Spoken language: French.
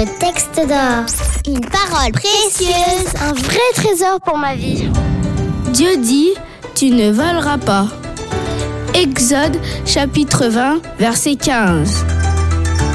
Le texte d'or. Une parole précieuse. Un vrai trésor pour ma vie. Dieu dit, tu ne voleras pas. Exode chapitre 20, verset 15.